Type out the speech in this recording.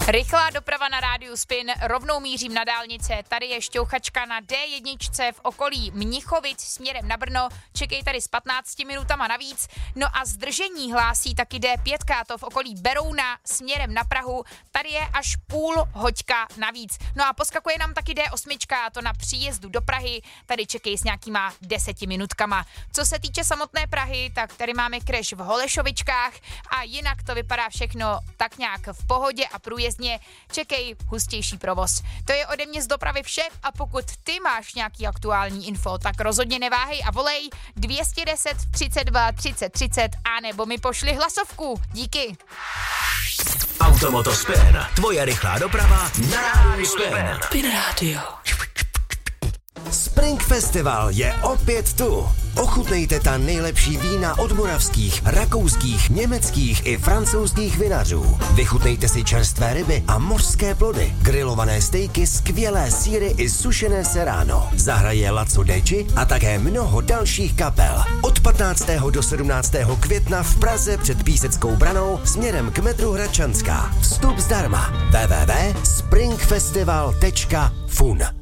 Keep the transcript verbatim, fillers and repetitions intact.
Rychlá doprava na rádiu Spin, rovnou mířím na dálnice, tady je šťouchačka na D jedna v okolí Mnichovic směrem na Brno, čekej tady s patnácti minutama navíc, no a zdržení hlásí taky D pět, to v okolí Berouna směrem na Prahu, tady je až půl hoďka navíc, no a poskakuje nám taky D osm, a to na příjezdu do Prahy, tady čekej s nějakýma deseti minutkama. Co se týče samotné Prahy, tak tady máme crash v Holešovičkách a jinak to vypadá všechno tak nějak v pohodě a průjezdně, čekej hustější provoz. To je ode mě z dopravy vše a pokud ty máš nějaký aktuální info, tak rozhodně neváhej a volej dvě stě deset třicet dva třicet třicet a nebo mi pošli hlasovku. Díky. Automoto Spin, tvoje rychlá doprava na rádiu Spin. Spin Radio. Spring Festival je opět tu. Ochutnejte ta nejlepší vína od moravských, rakouských, německých i francouzských vinařů. Vychutnejte si čerstvé ryby a mořské plody, grilované stejky, skvělé sýry i sušené serrano. Zahraje Laco Deči a také mnoho dalších kapel. Od patnáctého do sedmnáctého května v Praze před Píseckou branou směrem k metru Hradčanská. Vstup zdarma. w w w tečka springfestival tečka fun